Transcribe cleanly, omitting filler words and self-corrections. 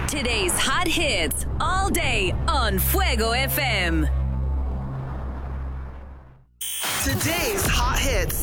Today's hot hits all day on Fuego FM. Today's hot hits.